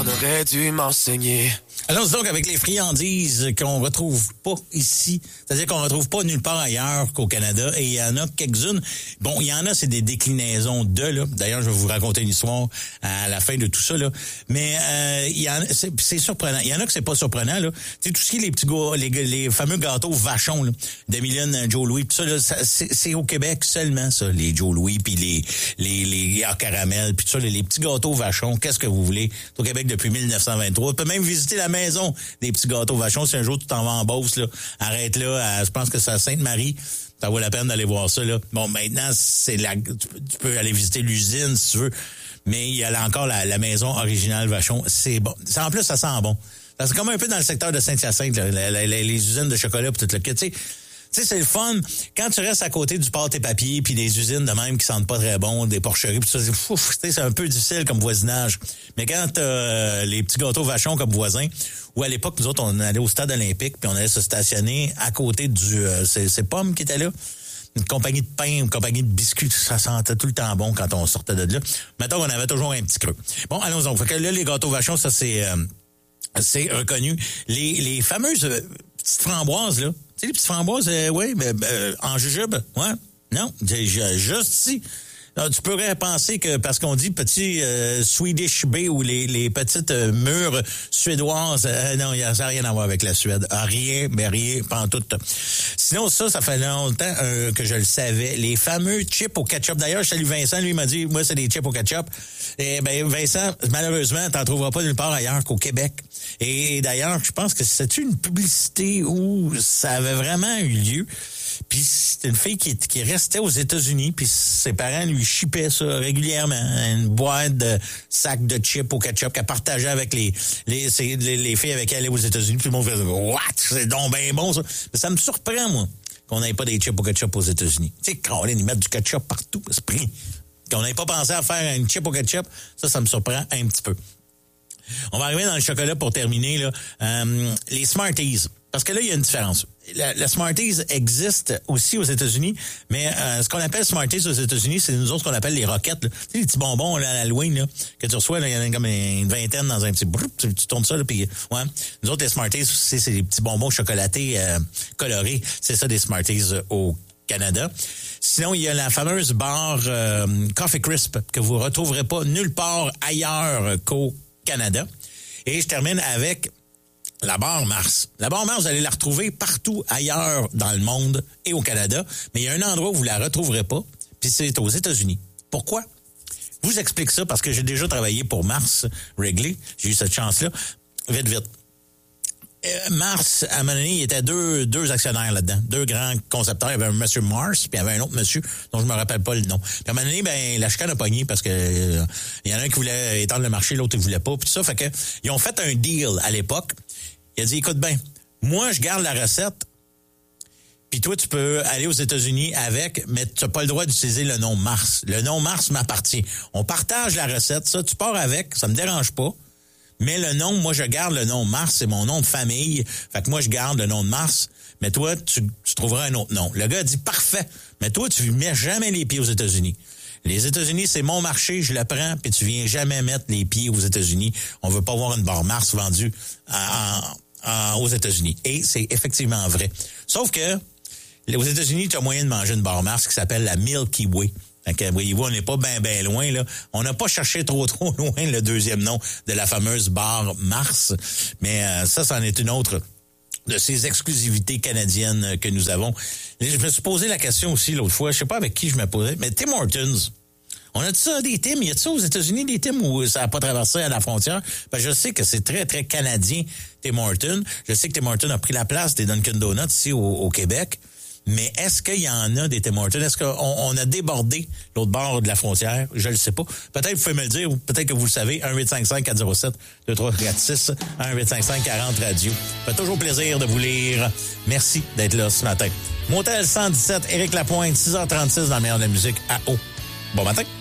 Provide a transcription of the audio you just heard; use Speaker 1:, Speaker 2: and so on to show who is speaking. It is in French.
Speaker 1: aurait dû m'enseigner.
Speaker 2: Allons donc avec les friandises qu'on retrouve pas ici. C'est-à-dire qu'on retrouve pas nulle part ailleurs qu'au Canada. Et il y en a quelques-unes. Bon, il y en a, c'est des déclinaisons de, là. D'ailleurs, je vais vous raconter une histoire à la fin de tout ça, là. Mais il y en a, c'est surprenant. Il y en a que c'est pas surprenant, là. Tu sais, tout ce qui est les petits gars, les fameux gâteaux vachons, là, d'Emilion Joe Louis, pis ça, là, c'est au Québec seulement, ça, les Joe Louis, puis les à caramel, puis tout ça, les petits gâteaux vachons. Qu'est-ce que vous voulez? C'est au Québec depuis 1923. Tu peux même visiter la maison des petits gâteaux vachons. Si un jour tu t'en vas en Beauce, là, arrête là, je pense que c'est à Sainte-Marie. Ça vaut la peine d'aller voir ça, là. Bon, maintenant, tu peux aller visiter l'usine si tu veux. Mais il y a là encore la maison originale Vachon. C'est bon. En plus, ça sent bon. C'est comme un peu dans le secteur de Saint-Hyacinthe, là, les usines de chocolat pis tout le kit. Tu sais, c'est le fun. Quand tu restes à côté du pâte et papier puis des usines de même qui sentent pas très bon, des porcheries pis tout ça, c'est un peu difficile comme voisinage. Mais quand t'as les petits gâteaux Vachon comme voisins, ou à l'époque, nous autres, on allait au stade olympique puis on allait se stationner à côté c'est Pomme qui était là. Une compagnie de pain, une compagnie de biscuits, ça sentait tout le temps bon quand on sortait de là. Mettons qu'on avait toujours un petit creux. Bon, allons-y. Fait que là, les gâteaux Vachon, ça, c'est reconnu. Les fameuses petites framboises, là. Tu sais, les petites framboises, en jujube, ouais. Non, juste ici. Alors, tu pourrais penser que, parce qu'on dit petit Swedish Bay ou les petites mûres suédoises, non, ça n'a rien à voir avec la Suède. Rien, pantoute. Sinon, ça fait longtemps que je le savais. Les fameux chips au ketchup. D'ailleurs, je salue Vincent, lui, il m'a dit, moi, c'est des chips au ketchup. Et Vincent, malheureusement, t'en trouveras pas nulle part ailleurs qu'au Québec. Et d'ailleurs, je pense que c'était une publicité où ça avait vraiment eu lieu. Puis c'était une fille qui restait aux États-Unis, puis ses parents lui shippaient ça régulièrement, une boîte de sacs de chips au ketchup qu'elle partageait avec les filles avec qui elle allait aux États-Unis. Puis le monde faisait « What? C'est donc bien bon, ça! » Mais ça me surprend, moi, qu'on n'ait pas des chips au ketchup aux États-Unis. Tu sais, quand ils mettent du ketchup partout, c'est pris. Qu'on n'ait pas pensé à faire une chip au ketchup, ça me surprend un petit peu. On va arriver dans le chocolat pour terminer, là. Les Smarties. Parce que là, il y a une différence. La Smarties existe aussi aux États-Unis, mais ce qu'on appelle Smarties aux États-Unis, c'est nous autres qu'on appelle les roquettes. Là. Tu sais, les petits bonbons là, à l'Halloween là, que tu reçois, il y en a comme une vingtaine dans un petit broup, tu tournes ça, puis ouais. Nous autres, les Smarties, c'est des petits bonbons chocolatés colorés. C'est ça, des Smarties au Canada. Sinon, il y a la fameuse barre Coffee Crisp que vous retrouverez pas nulle part ailleurs qu'au Canada. Et je termine avec la barre Mars. La barre Mars, vous allez la retrouver partout ailleurs dans le monde et au Canada, mais il y a un endroit où vous la retrouverez pas, puis c'est aux États-Unis. Pourquoi? Je vous explique ça parce que j'ai déjà travaillé pour Mars Wrigley. J'ai eu cette chance-là. Vite. Mars, à un moment donné, il y était deux actionnaires là-dedans, deux grands concepteurs. Il y avait un monsieur Mars, puis il y avait un autre monsieur dont je me rappelle pas le nom. Puis à un moment donné, la chicane a pogné parce que il y en a un qui voulait étendre le marché, l'autre il voulait pas, puis tout ça. Fait que ils ont fait un deal à l'époque. Il a dit, écoute bien, moi je garde la recette, puis toi tu peux aller aux États-Unis avec, mais tu n'as pas le droit d'utiliser le nom Mars. Le nom Mars m'appartient. On partage la recette, ça tu pars avec, ça me dérange pas. Mais le nom, moi, je garde le nom Mars, c'est mon nom de famille. Fait que moi, je garde le nom de Mars. Mais toi, tu trouveras un autre nom. Le gars a dit, parfait. Mais toi, tu mets jamais les pieds aux États-Unis. Les États-Unis, c'est mon marché, je le prends, puis tu viens jamais mettre les pieds aux États-Unis. On veut pas voir une barre Mars vendue aux États-Unis. Et c'est effectivement vrai. Sauf que, aux États-Unis, tu as moyen de manger une barre Mars qui s'appelle la Milky Way. Donc, voyez-vous, on n'est pas bien loin, là. On n'a pas cherché trop loin le deuxième nom de la fameuse barre Mars. Mais ça, c'en est une autre de ces exclusivités canadiennes que nous avons. Je me suis posé la question aussi l'autre fois, je sais pas avec qui je me posais, mais Tim Hortons. On a-tu ça des Tim? Y a-tu ça aux États-Unis, des Tim, où ça n'a pas traversé à la frontière? Ben, je sais que c'est très, très canadien, Tim Hortons. Je sais que Tim Hortons a pris la place des Dunkin' Donuts ici au Québec. Mais est-ce qu'il y en a des Tim Hortons? Est-ce qu'on a débordé l'autre bord de la frontière? Je le sais pas. Peut-être vous pouvez me le dire, ou peut-être que vous le savez. 1-855-407-2346, 1-855-40-radio. Ça fait toujours plaisir de vous lire. Merci d'être là ce matin. Motel 117, Éric Lapointe, 6h36 dans le meilleur de la musique à Haut. Bon matin.